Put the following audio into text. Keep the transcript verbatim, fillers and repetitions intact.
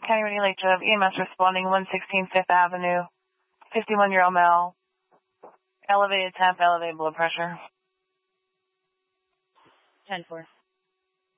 County Radio Lake Job, E M S responding, one sixteen Fifth Avenue, fifty-one-year-old male, elevated temp, elevated blood pressure. ten four.